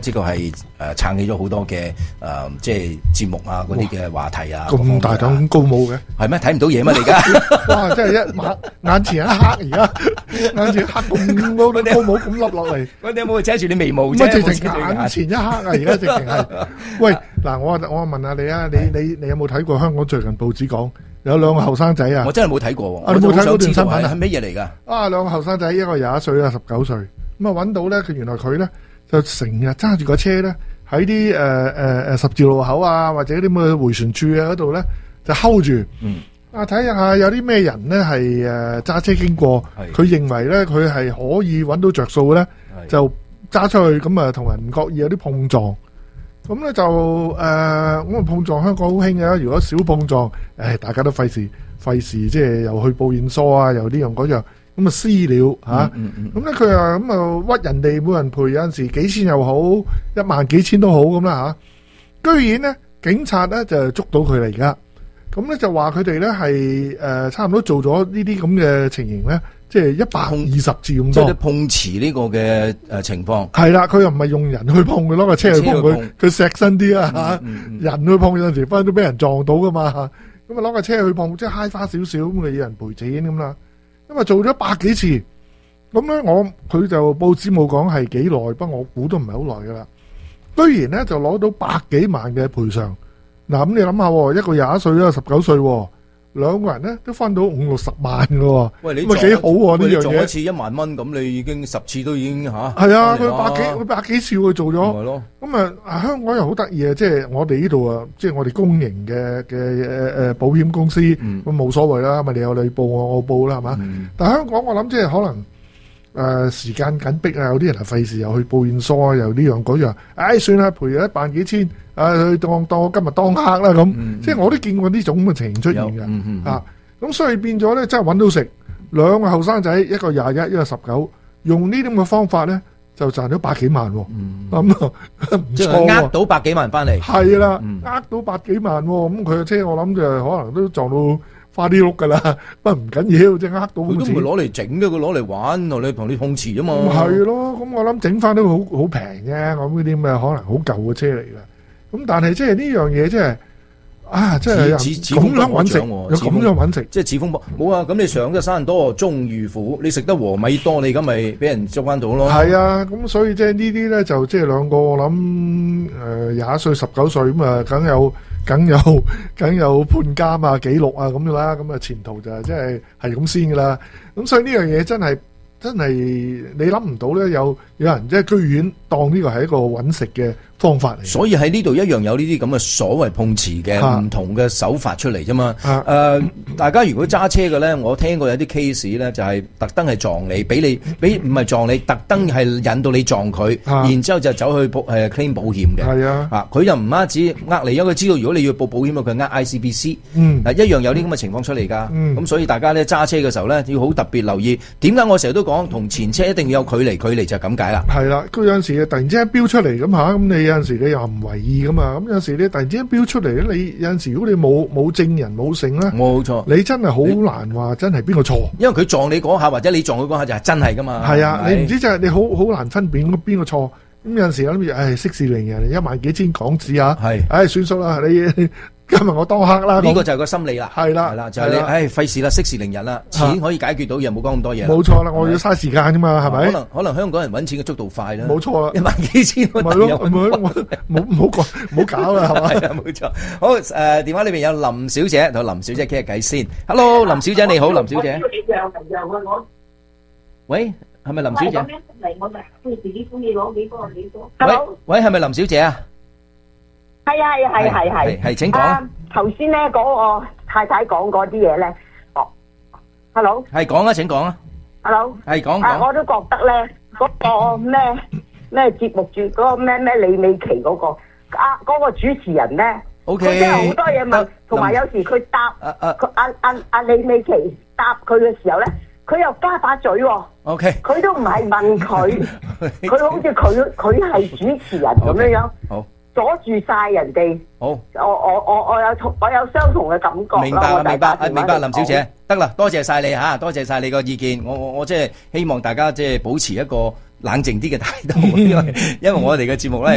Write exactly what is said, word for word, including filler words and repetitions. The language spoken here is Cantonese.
即係係誒撐起咗好多嘅誒、呃、即係節目啊嗰啲嘅話題啊。 咁大膽咁高舞嘅， 係咩？睇唔到嘢咩？你而家哇！真係一眼眼前一黑，而家眼前一黑咁高高舞咁笠落嚟。 我哋有冇遮住啲眉毛啫？ 乜直情眼前一黑啊！而家直情係。喂，嗱，我我問下你啊，你你你有冇睇過香港最近報紙講有兩個後生仔啊？ 我真係冇睇過。 啊，你冇睇嗰段新聞啊？ 係咩嘢嚟㗎？ 啊，兩個後生仔，一個廿一歲，一個十九歲。咁啊，揾到咧，佢原來佢咧就成日揸住個車咧，喺啲誒誒誒十字路口啊，或者啲咁嘅迴旋處啊嗰度咧，就 hold 住。嗯。啊，睇下有啲咩人咧係誒揸車經過，佢認為咧佢係可以揾到着數咧，就揸出去咁啊，同人唔覺意有啲碰撞。咁咧就誒，咁、呃、啊碰撞香港好興嘅，如果小碰撞，誒大家都費事費事，即係又去報現疏啊，又呢樣嗰樣。咁啊私了嚇，咁咧佢啊咁啊屈人哋，每人賠有陣時幾千又好，一萬幾千都好咁啦嚇。居然咧警察咧就捉到佢嚟而家，咁咧就話佢哋咧係誒差唔多做咗呢啲咁嘅情形咧，即係一百二十次咁多。 即係碰瓷呢個嘅誒情況。 係啦，佢又唔係用人去碰佢，攞個車去碰佢，佢錫身啲啊嚇。人去碰有陣時分都俾人撞到噶嘛，咁啊攞個車去碰，即係揩花少少咁啊，要人賠錢咁啦。因為做咗百幾次，咁咧我佢就報紙冇講係幾耐，不過我估都唔係好耐噶啦。居然咧就攞到百幾萬嘅賠償。嗱，咁你諗下，一個廿一歲，一個十九歲，兩個人咧都分到五六十萬噶。喂，你咁啊幾好喎呢樣嘢？你撞一次一萬蚊，咁你已經十次都已經吓。係啊，佢百幾佢百幾次佢做咗。係咯。咁啊，香港又好得意啊，即係我哋呢度啊，即係我哋公營嘅嘅誒誒保險公司，咁冇所謂啦，咪你有你報我我報啦，係嘛？但係香港我諗即係可能誒時間緊迫啊，有啲人係費事又去報現疏啊，又呢樣嗰樣，唉算啦，賠一萬幾千。啊！去當當我今日當客啦咁，嗯、即係我都見過呢種咁嘅情形出現嘅，嗯嗯、啊！咁所以變咗咧，真係揾到食。兩個後生仔，一個廿一，一個十九，用呢啲咁嘅方法咧，就賺咗百幾萬喎。咁啊唔錯喎， 呃到百幾萬翻嚟。 係啦，呃到百幾萬喎。咁佢嘅車我諗就可能都撞到花啲碌噶啦。不過唔緊要，即係呃到。 佢都唔係攞嚟整嘅，佢攞嚟玩，同你同你碰瓷啫嘛。 係咯，咁我諗整翻都好好平啫。我諗呢啲咁嘅可能好舊嘅車嚟嘅。咁但係即係呢樣嘢，即係啊，即係咁樣揾食，有咁樣揾食， 即係似風波冇啊！咁你上得山多終遇虎，你食得禾米多，你咁咪俾人捉翻到咯。 係啊，咁所以即係呢啲咧，就即係兩個我諗誒廿一歲、十九歲咁啊，梗有梗有梗有判監啊、記錄啊咁樣啦，咁啊前途就即係係咁先噶啦。咁所以呢樣嘢真係真係你諗唔到咧，有有人即係居然當呢個係一個揾食嘅方法嚟， 所以喺呢度一樣有呢啲咁嘅所謂碰瓷嘅唔同嘅手法出嚟啫嘛。誒、啊呃，大家如果揸車嘅咧，我聽過有啲 case 咧，就係特登係撞你，俾你俾唔係撞你，特登係引到你撞佢，啊、然之後就走去保誒 claim 保險嘅。係啊，啊佢就唔單止呃你，因為佢知道如果你要報保險，佢呃 I C B C。嗯，嗱一樣有啲咁嘅情況出嚟㗎。咁、嗯、所以大家咧揸車嘅時候咧，要好特別留意。點解我成日都講同前車一定要有距離，距離就係咁解啦。係啦， 佢有陣時突然之間飆出嚟咁嚇，咁你有陣時你又唔為意噶嘛，咁有陣時你突然之間飆出嚟咧，你有陣時如果你冇冇證人冇證咧，冇錯，你真係好難話真係邊個錯，因為佢撞你嗰下或者你撞佢嗰下就係真係噶嘛。係啊，你唔知就係你好好難分辨邊個錯。咁有陣時諗住，唉，息事寧人，一萬幾千港紙啊，係，唉，算數啦，你。今日我當客啦，呢個就係個心理啦，係啦，係啦，就係你，唉，費事啦，息事寧人啦，錢可以解決到，又冇講咁多嘢。冇錯啦，我要嘥時間啫嘛，係咪？可能可能香港人揾錢嘅速度快啦。冇錯啦，一萬幾千，咪咯，唔好唔好唔好講，唔好搞啦，係嘛？係啊，冇錯。好，誒，電話裏邊有林小姐，同林小姐傾下偈先。Hello，林小姐你好，林小姐。喂，係咪林小姐？喂喂，係咪林小姐啊？ 係啊係啊係係係係，請講啊！ 頭先咧嗰個太太講嗰啲嘢咧，哦，hello， 係講啊，請講啊 ，hello， 係講講，我都覺得咧嗰個咩咩節目主嗰個咩咩李美琪嗰個啊嗰個主持人咧，OK，佢真係好多嘢問，同埋有時佢答佢阿阿阿李美琪答佢嘅時候咧，佢又加把嘴喎，OK，佢都唔係問佢，佢好似佢佢係主持人咁樣樣，好。阻住晒人哋，好，我我我我有同我有相同嘅感覺。明白明白，明白林小姐，得啦，多謝晒你吓，多謝晒你個意見。我我我即係希望大家即係保持一個冷靜啲嘅態度，因為因為我哋嘅節目咧。